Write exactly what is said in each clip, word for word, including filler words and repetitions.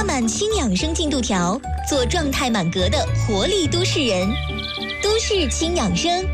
拉满轻养生进度条，做状态满格的活力都市人。都市轻养生。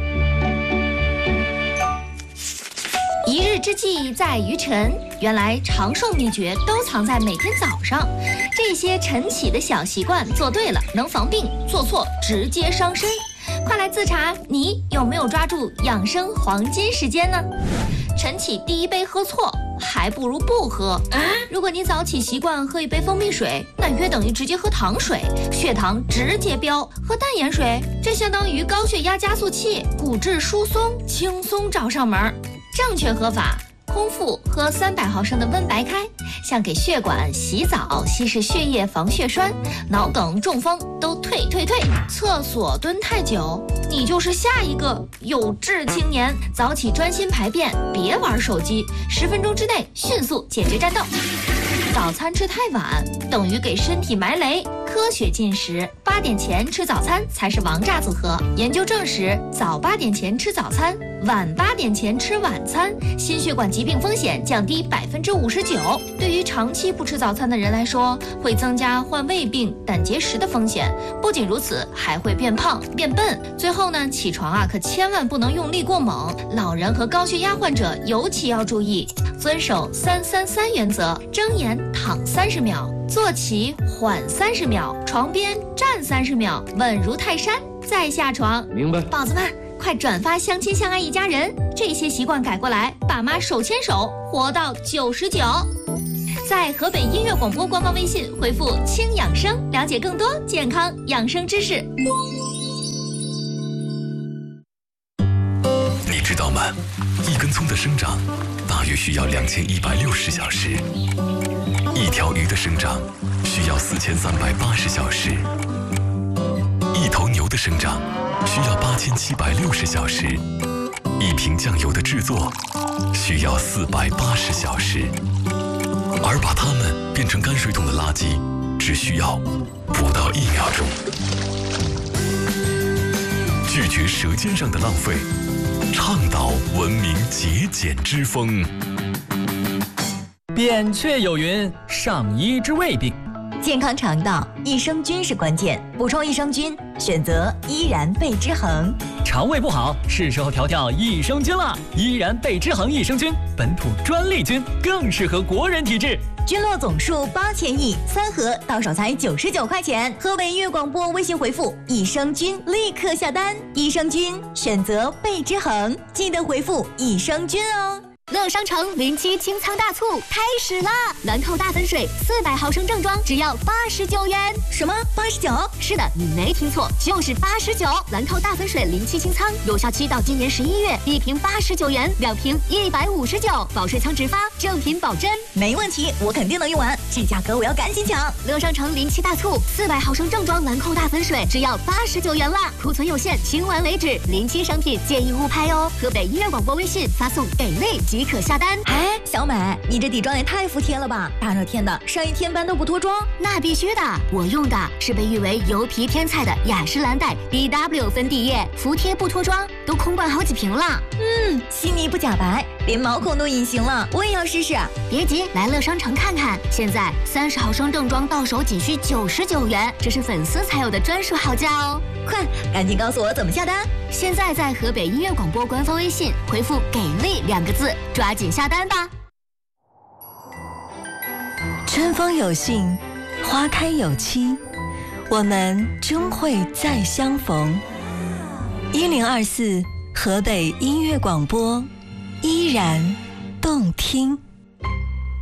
一日之计在于晨，原来长寿秘诀都藏在每天早上。这些晨起的小习惯做对了能防病，做错直接伤身。快来自查，你有没有抓住养生黄金时间呢？晨起第一杯喝错，还不如不喝。如果你早起习惯喝一杯蜂蜜水，那约等于直接喝糖水，血糖直接飙；喝淡盐水，这相当于高血压加速器，骨质疏松轻松找上门。正确喝法：空腹喝三百毫升的温白开，像给血管洗澡，稀释血液防血栓，脑梗中风都退退退。厕所蹲太久，你就是下一个有志青年。早起专心排便，别玩手机，十分钟之内迅速解决战斗。早餐吃太晚等于给身体埋雷，科学进食，八点前吃早餐才是王炸组合。研究证实，早八点前吃早餐，晚八点前吃晚餐，心血管疾病风险降低百分之五十九。对于长期不吃早餐的人来说，会增加患胃病、胆结石的风险。不仅如此，还会变胖、变笨。最后呢，起床啊，可千万不能用力过猛。老人和高血压患者尤其要注意，遵守三三三原则：睁眼躺三十秒，坐起缓三十秒，床边站三十秒，稳如泰山，再下床。 明白。 宝子们，快转发相亲相爱一家人，这些习惯改过来，爸妈手牵手活到九十九。在河北音乐广播官方微信回复轻养生，了解更多健康养生知识。 你知道吗？一根葱的生长大约需要两千一百六十小时，一条鱼的生长需要四千三百八十小时，一头牛的生长需要八千七百六十小时，一瓶酱油的制作需要四百八十小时，而把它们变成泔水桶的垃圾只需要不到一秒钟。拒绝舌尖上的浪费，倡导文明节俭之风。 扁鹊有云：上医之未病。 健康肠道，益生菌是关键，补充益生菌，选择依然贝之恒。 肠胃不好，是时候调调益生菌了。依然贝之恒益生菌，本土专利菌，更适合国人体质。 菌落总数八千亿，三盒到手才九十九块钱。河北音乐广播微信回复益生菌，立刻下单。益生菌选择贝之恒，记得回复益生菌哦。 乐商城零七清仓大促开始啦！兰蔻大粉水四百毫升正装只要八十九元。 什么？八十九？ 是的，你没听错，就是八十九。兰蔻大粉水零七清仓有效期到今年十一月，一瓶八十九元，两瓶一百五十九，保税仓直发，正品保真。 没问题，我肯定能用完，这价格我要赶紧抢。 乐商城零七大促，四百毫升正装兰蔻大粉水只要八十九元啦，库存有限，清完为止。零七商品建议勿拍哦。河北音乐广播微信发送给力即可下单。 哎，小美，你这底妆也太服帖了吧！大热天的，上一天班都不脱妆？ 那必须的，我用的是被誉为油皮天菜的雅诗兰黛 B W 粉底液，服帖不脱妆，都空灌好几瓶了。 嗯，细腻不假白，连毛孔都隐形了，我也要试试。 别急，来乐商城看看，现在三十毫升正装到手仅需九十九元，这是粉丝才有的专属好价哦！ 快，赶紧告诉我怎么下单。 现在在河北音乐广播官方微信回复给力两个字，抓紧下单吧。 春风有信，花开有期，我们终会再相逢。一零二四河北音乐广播，依然动听。